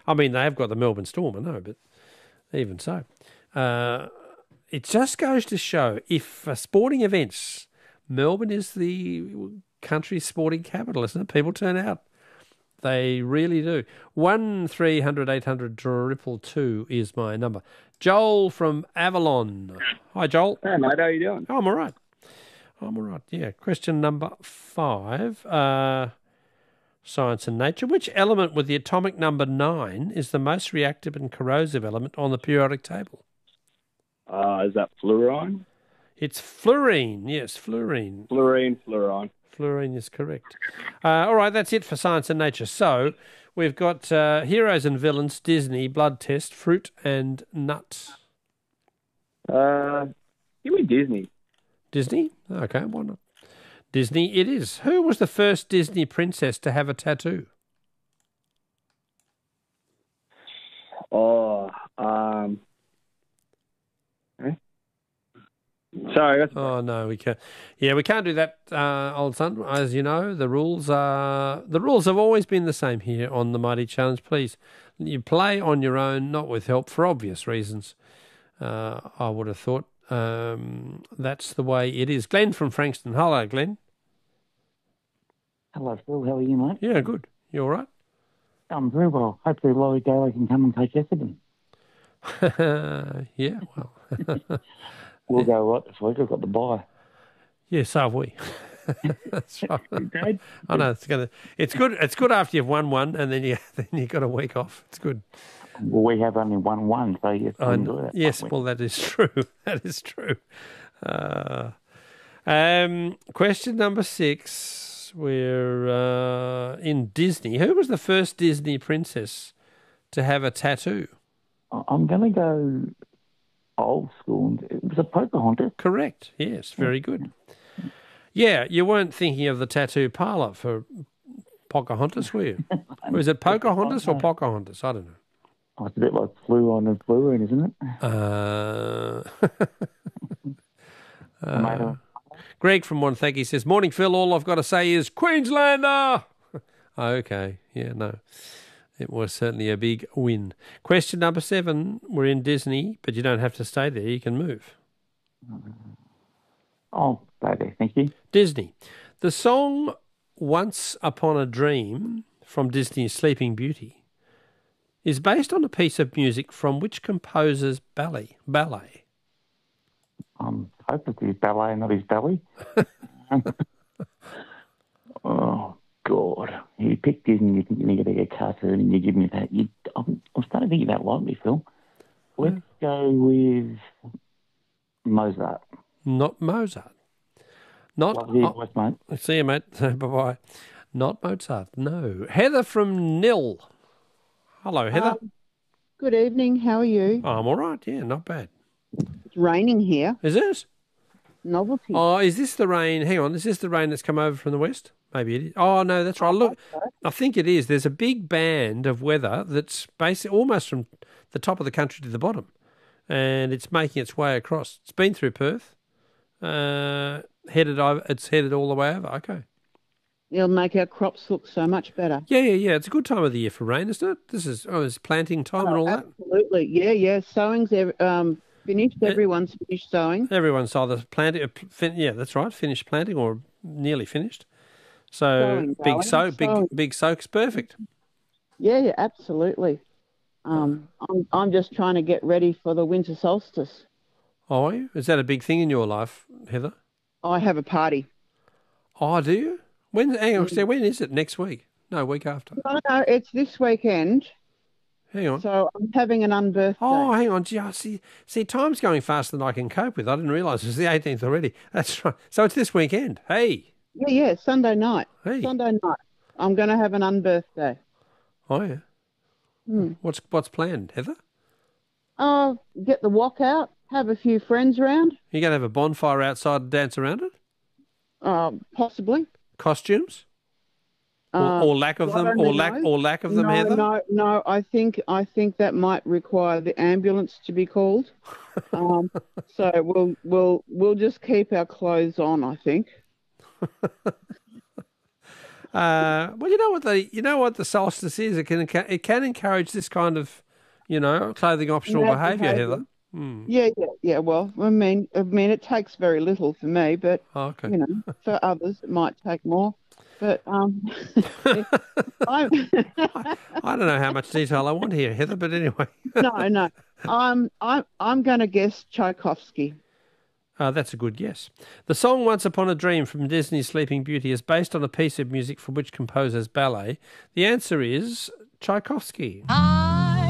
I mean, they have got the Melbourne Storm, I know, but even so. It just goes to show, if for sporting events, Melbourne is the country's sporting capital, isn't it? People turn out. They really do. 1-300-800-222 is my number. Joel from Avalon. Hi, Joel. Hey, mate, how you doing? Oh, I'm all right. Yeah. Question number 5. Science and nature. Which element with the atomic number 9 is the most reactive and corrosive element on the periodic table? Is that fluorine? It's fluorine. Yes, fluorine. Fluorine. Fluorine is correct. All right, that's it for science and nature. So we've got heroes and villains, Disney, blood test, fruit and nut. Give me Disney. Disney? Okay, why not? Disney it is. Who was the first Disney princess to have a tattoo? Sorry. Oh no, we can't. Yeah, we can't do that, old son. As you know, the rules have always been the same here on the Mighty Challenge. Please, you play on your own, not with help, for obvious reasons. I would have thought that's the way it is. Glenn from Frankston. Hello, Glenn. Hello, Phil. How are you, mate? Yeah, good. You all right? I'm very well. Hopefully Laurie Daly can come and take Essendon. Yeah, well. We'll go right this week. I've got the bye. Yeah, so have we. That's right. Okay. I know it's good. It's good after you've won one, and then you got a week off. It's good. Well, we have only won one, so yes, we enjoy that. Yes, well, that is true. That is true. Question number 6. We're in Disney. Who was the first Disney princess to have a tattoo? I'm going to go old school. It was a Pocahontas. Correct. Yes, very good. Yeah, you weren't thinking of the tattoo parlour for Pocahontas, were you? Was it Pocahontas or Pocahontas? I don't know. Oh, it's a bit like fluorine and fluorine, isn't it? Greg from Wonthaggi says, "Morning, Phil. All I've got to say is Queenslander." Okay, yeah, no. It was certainly a big win. Question number 7. We're in Disney, but you don't have to stay there. You can move. Oh, stay there. Thank you. Disney. The song Once Upon a Dream from Disney's Sleeping Beauty is based on a piece of music from which composer's ballet? Hope it's his ballet, not his belly. Oh, God. You pick Disney, you think you're going to get a cartoon, and you give me that. I'm starting to think that lightly, Phil. Let's go with Mozart. Not Mozart. Love your voice, mate. See you, mate. Bye-bye. Not Mozart, no. Heather from Nil. Hello, Heather. Good evening. How are you? I'm all right. Yeah, not bad. It's raining here. Is it? Novelty. Oh, is this the rain? Hang on. Is this the rain that's come over from the west? Maybe it is. Oh, no, that's right. Look, I think it is. There's a big band of weather that's basically almost from the top of the country to the bottom, and it's making its way across. It's been through Perth, headed over. It's headed all the way over. Okay. It'll make our crops look so much better. Yeah. It's a good time of the year for rain, isn't it? It's planting time and all that. Absolutely. Yeah. Sowing's finished. Everyone's finished sowing. Everyone's either planting. Yeah, that's right. Finished planting or nearly finished. So big soak's perfect. Yeah, absolutely. I'm just trying to get ready for the winter solstice. Oh, are you? Is that a big thing in your life, Heather? I have a party. Oh, do you? When? Hang on. So when is it? Next week? No, week after. No, it's this weekend. Hang on. So I'm having an unbirthday. Oh, hang on. Gee, see, time's going faster than I can cope with. I didn't realise it was the 18th already. That's right. So it's this weekend. Hey. Yeah, Sunday night. Hey. Sunday night. I'm going to have an unbirthday. Oh, yeah. What's planned, Heather? Oh, get the wok out, have a few friends around. You going to have a bonfire outside and dance around it? Possibly. Costumes? Or lack of them? Or lack of them, Heather? No. I think that might require the ambulance to be called. So we'll just keep our clothes on, I think. Well, you know what the solstice is. It can encourage this kind of, clothing optional Yeah, behaviour, behaviour. Heather. Hmm. Yeah. Well, I mean, it takes very little for me, but Oh, okay. for others it might take more. But I I don't know how much detail I want here, Heather, but anyway. no. I'm going to guess Tchaikovsky. That's a good guess. The song Once Upon a Dream from Disney's Sleeping Beauty is based on a piece of music for which composer's ballet. The answer is Tchaikovsky.